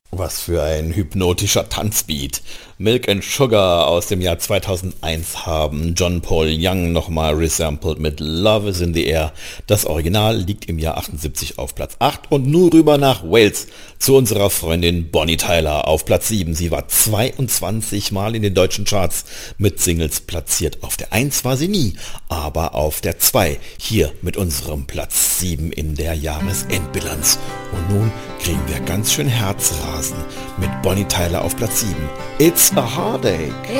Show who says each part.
Speaker 1: Was für ein hypnotischer Tanzbeat. Milk and Sugar aus dem Jahr 2001 haben John Paul Young nochmal resampled mit Love is in the Air. Das Original liegt im Jahr 78 auf Platz 8 und nur rüber nach Wales zu unserer Freundin Bonnie Tyler auf Platz 7. Sie war 22 Mal in den deutschen Charts mit Singles platziert. Auf der 1 war sie nie, aber auf der 2 hier mit unserem Platz 7 in der Jahresendbilanz. Und nun kriegen wir ganz schön Herzrasen mit Bonnie Tyler auf Platz 7. It's a Heartache.